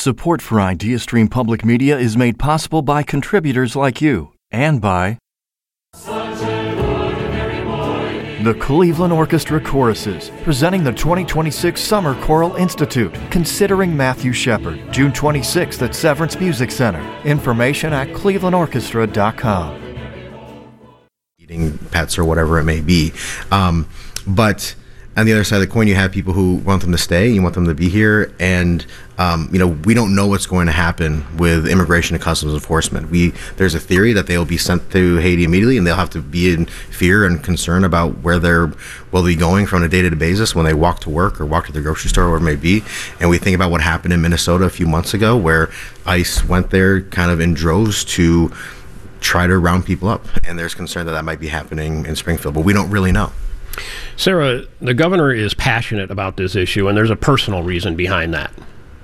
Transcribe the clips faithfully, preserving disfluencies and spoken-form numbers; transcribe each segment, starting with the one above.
Support for IdeaStream Public Media is made possible by contributors like you and by the Cleveland Orchestra Choruses, presenting the twenty twenty-six Summer Choral Institute, Considering Matthew Shepard, June twenty-sixth at Severance Music Center. Information at cleveland orchestra dot com. Eating pets or whatever it may be. Um, but on the other side of the coin, you have people who want them to stay, you want them to be here, and um, you know, we don't know what's going to happen with immigration and customs enforcement. We there's a theory that they will be sent to Haiti immediately, and they'll have to be in fear and concern about where they're will be going from a day-to-day basis when they walk to work or walk to the grocery store, or whatever it may be. And we think about what happened in Minnesota a few months ago, where ICE went there kind of in droves to try to round people up, and there's concern that that might be happening in Springfield, but we don't really know. Sarah, the governor is passionate about this issue, and there's a personal reason behind that.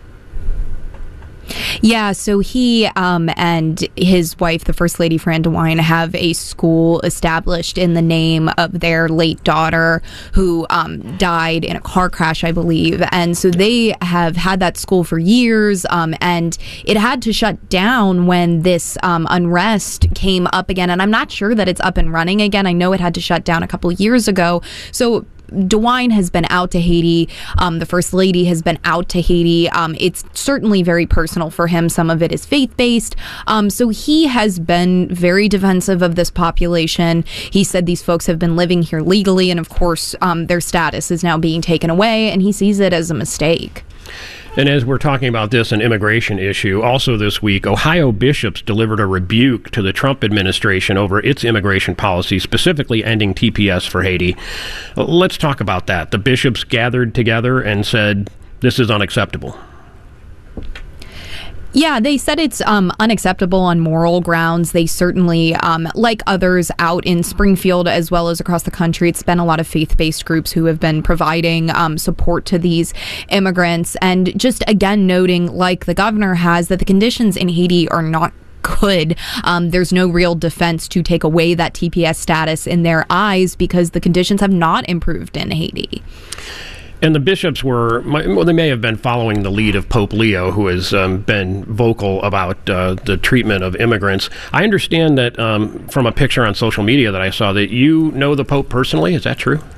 Yeah, so he um, and his wife, the First Lady Fran DeWine, have a school established in the name of their late daughter who um, died in a car crash, I believe. And so they have had that school for years, um, and it had to shut down when this um, unrest came up again. And I'm not sure that it's up and running again. I know it had to shut down a couple of years ago. So DeWine has been out to Haiti. Um, the First Lady has been out to Haiti. Um, it's certainly very personal for him. Some of it is faith-based. Um, so he has been very defensive of this population. He said these folks have been living here legally, and of course, um, their status is now being taken away, and he sees it as a mistake. And as we're talking about this, an immigration issue, also this week, Ohio bishops delivered a rebuke to the Trump administration over its immigration policy, specifically ending T P S for Haiti. Let's talk about that. The bishops gathered together and said, this is unacceptable. Yeah, they said it's um, unacceptable on moral grounds. They certainly, um, like others out in Springfield as well as across the country, it's been a lot of faith-based groups who have been providing um, support to these immigrants. And just again noting, like the governor has, that the conditions in Haiti are not good. Um, there's no real defense to take away that T P S status in their eyes because the conditions have not improved in Haiti. And the bishops were, well, they may have been following the lead of Pope Leo, who has um, been vocal about uh, the treatment of immigrants. I understand that um, from a picture on social media that I saw that you know the Pope personally. Is that true?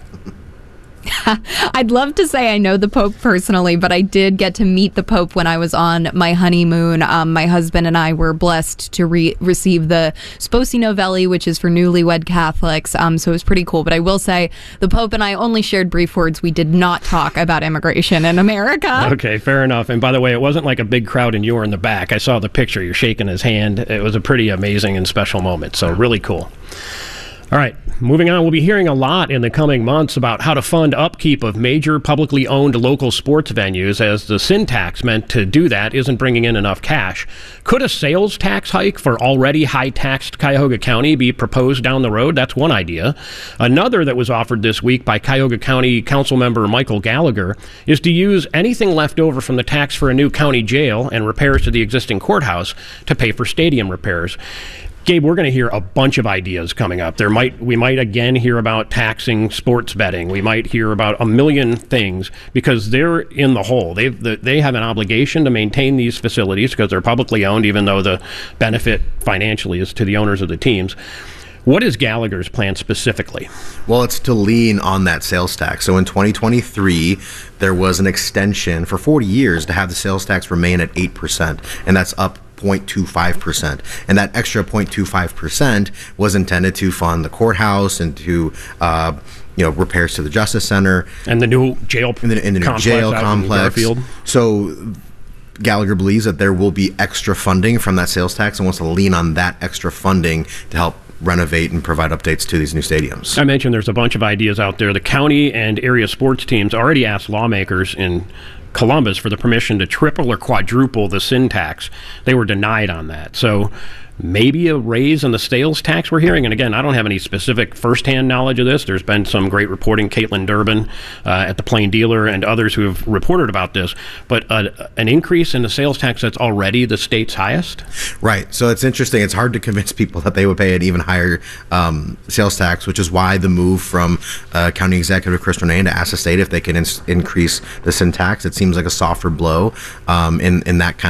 I'd love to say I know the Pope personally, but I did get to meet the Pope when I was on my honeymoon. Um, my husband and I were blessed to re- receive the Sposi Novelli, which is for newlywed Catholics, um, so it was pretty cool. But I will say the Pope and I only shared brief words. We did not talk about immigration in America. Okay, fair enough. And by the way, it wasn't like a big crowd and you were in the back. I saw the picture. You're shaking his hand. It was a pretty amazing and special moment, so really cool. All right, moving on, we'll be hearing a lot in the coming months about how to fund upkeep of major publicly owned local sports venues, as the sin tax meant to do that isn't bringing in enough cash. Could a sales tax hike for already high-taxed Cuyahoga County be proposed down the road? That's one idea. Another that was offered this week by Cuyahoga County Councilmember Michael Gallagher is to use anything left over from the tax for a new county jail and repairs to the existing courthouse to pay for stadium repairs. Gabe, we're going to hear a bunch of ideas coming up. There might we might again hear about taxing sports betting. We might hear about a million things because they're in the hole. They they have an obligation to maintain these facilities because they're publicly owned, even though the benefit financially is to the owners of the teams. What is Gallagher's plan specifically? Well, it's to lean on that sales tax. So in twenty twenty-three, there was an extension for forty years to have the sales tax remain at eight percent, and that's up zero point two five percent. And that extra zero point two five percent was intended to fund the courthouse and to uh, you know, repairs to the Justice Center. And the new jail in the, in the new complex jail out complex. In Garfield. So Gallagher believes that there will be extra funding from that sales tax and wants to lean on that extra funding to help renovate and provide updates to these new stadiums. I mentioned there's a bunch of ideas out there. The county and area sports teams already asked lawmakers in Columbus for the permission to triple or quadruple the sin tax. They were denied on that. So maybe a raise in the sales tax we're hearing. And again, I don't have any specific firsthand knowledge of this. There's been some great reporting, Caitlin Durbin uh, at the Plain Dealer and others who have reported about this. But uh, an increase in the sales tax that's already the state's highest? Right. So it's interesting. It's hard to convince people that they would pay an even higher um, sales tax, which is why the move from uh, County Executive Chris Renane to ask the state if they can in- increase the sin tax. It seems like a softer blow um, in, in that kind